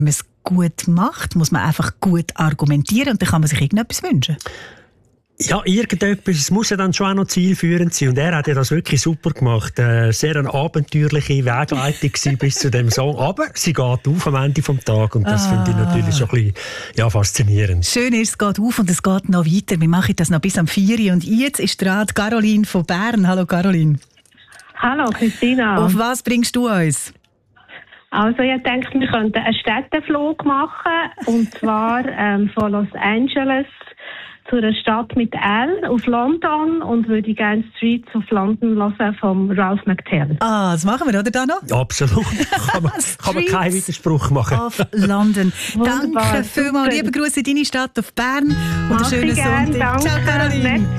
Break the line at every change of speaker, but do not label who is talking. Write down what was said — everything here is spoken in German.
man es gut macht, muss man einfach gut argumentieren und dann kann man sich irgendetwas wünschen.
Ja, irgendetwas muss ja dann schon auch noch zielführend sein. Und er hat ja das wirklich super gemacht. Sehr eine abenteuerliche Wegleitung bis zu dem Song. Aber sie geht auf am Ende des Tages und das finde ich natürlich schon ein bisschen faszinierend.
Schön ist, es geht auf und es geht noch weiter. Wir machen das noch bis am 4 Uhr. Und jetzt ist dran Caroline von Bern. Hallo Caroline.
Hallo Christina.
Auf was bringst du uns?
Also ich denke, wir könnten einen Städteflug machen. Und zwar von Los Angeles zu einer Stadt mit L auf London und würde gerne Streets of London hören vom Ralph McTell.
Das machen wir, oder Dano?
Absolut. Kann man keinen Widerspruch machen.
Auf London.
Wunderbar,
Danke vielmals. Liebe Grüße in deine Stadt auf Bern und einen schönen Sonntag.
Ciao,
Caroline.